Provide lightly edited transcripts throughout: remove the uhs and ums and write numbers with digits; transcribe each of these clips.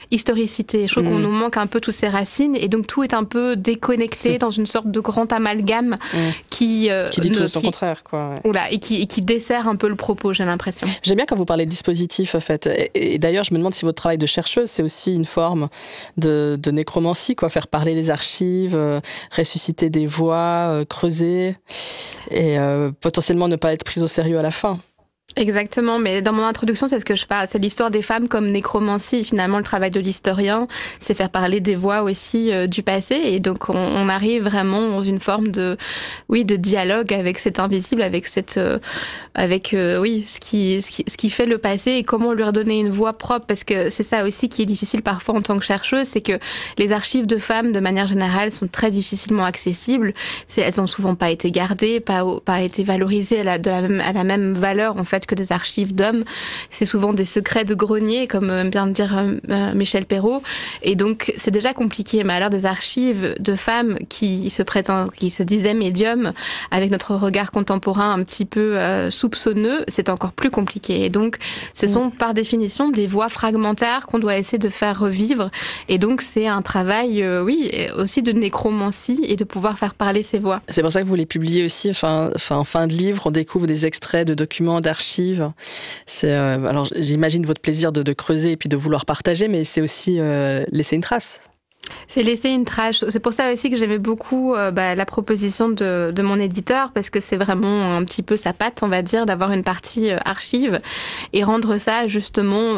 historicité. Je trouve qu'on nous manque un peu toutes ces racines et donc tout est un peu déconnecté dans une sorte de grand amalgame qui dit tout son contraire, quoi. Ouais. Voilà, et qui dessert un peu le propos, j'ai l'impression. J'aime bien quand vous parlez de dispositif, en fait. Et d'ailleurs, je me demande si votre travail de chercheuse, c'est aussi une forme de nécromancie, quoi. Faire parler les archives, ressusciter des voix, creuser et potentiellement ne pas être prise au sérieux à la fin. Exactement, mais dans mon introduction, c'est ce que je parle, c'est l'histoire des femmes comme nécromancie. Finalement, le travail de l'historien, c'est faire parler des voix aussi du passé, et donc on arrive vraiment dans une forme de dialogue avec cet invisible, avec ce qui fait le passé et comment lui redonner une voix propre, parce que c'est ça aussi qui est difficile parfois en tant que chercheuse, c'est que les archives de femmes, de manière générale, sont très difficilement accessibles. Elles ont souvent pas été gardées, pas été valorisées à la même valeur en fait que des archives d'hommes. C'est souvent des secrets de grenier, comme aime bien dire Michel Perrault. Et donc, c'est déjà compliqué. Mais alors, des archives de femmes qui se disaient médiums, avec notre regard contemporain un petit peu soupçonneux, c'est encore plus compliqué. Et donc, ce sont par définition des voix fragmentaires qu'on doit essayer de faire revivre. Et donc, c'est un travail, aussi de nécromancie et de pouvoir faire parler ces voix. C'est pour ça que vous les publiez aussi. En fin de livre, on découvre des extraits de documents, d'archives. Alors, j'imagine votre plaisir de creuser et puis de vouloir partager, mais c'est aussi laisser une trace. C'est laisser une trace. C'est pour ça aussi que j'aimais beaucoup la proposition de mon éditeur, parce que c'est vraiment un petit peu sa patte, on va dire, d'avoir une partie archive et rendre ça justement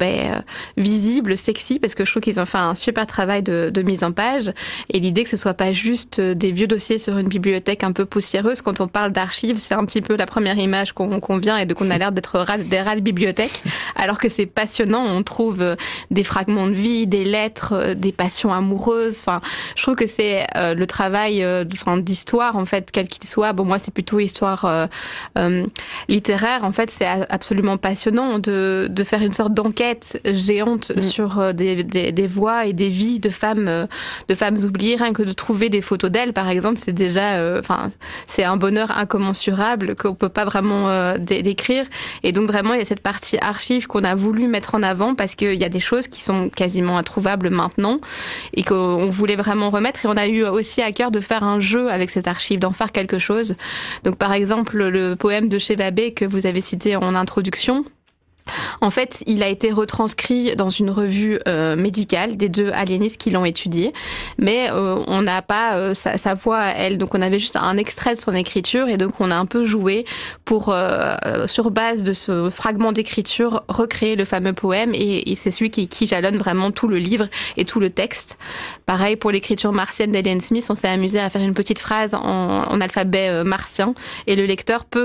visible, sexy, parce que je trouve qu'ils ont fait un super travail de mise en page. Et l'idée que ce soit pas juste des vieux dossiers sur une bibliothèque un peu poussiéreuse. Quand on parle d'archives, c'est un petit peu la première image qu'on vient et qu'on a l'air d'être des rats de bibliothèque, alors que c'est passionnant. On trouve des fragments de vie, des lettres, des passions amoureuse. Enfin, je trouve que c'est le travail d'histoire, en fait, quel qu'il soit. Bon, moi, c'est plutôt histoire littéraire. En fait, c'est absolument passionnant de faire une sorte d'enquête géante sur des voix et des vies de femmes oubliées. Rien que de trouver des photos d'elles, par exemple, c'est déjà, c'est un bonheur incommensurable qu'on peut pas vraiment décrire. Et donc, vraiment, il y a cette partie archive qu'on a voulu mettre en avant parce qu'il y a des choses qui sont quasiment introuvables maintenant et qu'on voulait vraiment remettre. Et on a eu aussi à cœur de faire un jeu avec ces archives, d'en faire quelque chose. Donc, par exemple, le poème de Chebabé que vous avez cité en introduction, en fait, il a été retranscrit dans une revue médicale des deux aliénistes qui l'ont étudié, mais on n'a pas sa voix à elle. Donc, on avait juste un extrait de son écriture et donc on a un peu joué pour, sur base de ce fragment d'écriture, recréer le fameux poème et c'est celui qui jalonne vraiment tout le livre et tout le texte. Pareil pour l'écriture martienne d'Ellen Smith, on s'est amusé à faire une petite phrase en alphabet martien et le lecteur peut,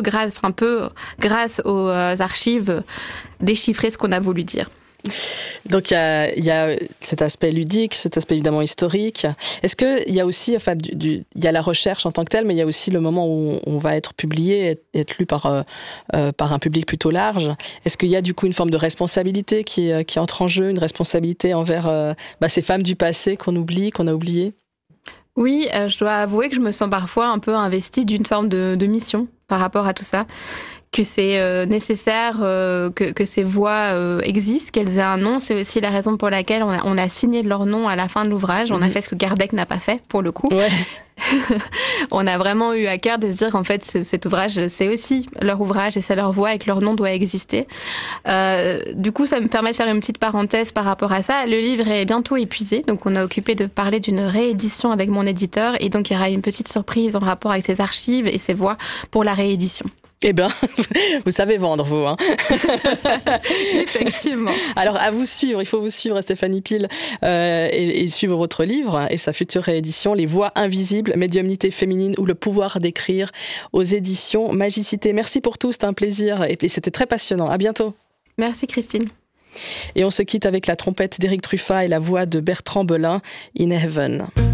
grâce aux archives, déchiffrer ce qu'on a voulu dire. Donc il y a cet aspect ludique, cet aspect évidemment historique. Est-ce qu'il y a aussi, il y a la recherche en tant que telle, mais il y a aussi le moment où on va être publié, être lu par un public plutôt large. Est-ce qu'il y a du coup une forme de responsabilité qui entre en jeu, une responsabilité envers ces femmes du passé qu'on oublie, qu'on a oubliées ? Oui, je dois avouer que je me sens parfois un peu investie d'une forme de mission par rapport à tout ça. Que c'est nécessaire que ces voix existent, qu'elles aient un nom. C'est aussi la raison pour laquelle on a signé leur nom à la fin de l'ouvrage. On a fait ce que Kardec n'a pas fait, pour le coup. Ouais. On a vraiment eu à cœur de se dire qu'en fait, cet ouvrage, c'est aussi leur ouvrage et c'est leur voix et que leur nom doit exister. Du coup, ça me permet de faire une petite parenthèse par rapport à ça. Le livre est bientôt épuisé, donc on a occupé de parler d'une réédition avec mon éditeur et donc il y aura une petite surprise en rapport avec ces archives et ces voix pour la réédition. Eh bien, vous savez vendre, vous. Hein. Effectivement. Alors, à vous suivre, il faut vous suivre, Stéphanie Pile, et suivre votre livre et sa future réédition, Les voix invisibles, médiumnité féminine ou le pouvoir d'écrire, aux éditions Magicité. Merci pour tout, c'était un plaisir et c'était très passionnant. À bientôt. Merci, Christine. Et on se quitte avec la trompette d'Éric Truffat et la voix de Bertrand Belin, In Heaven.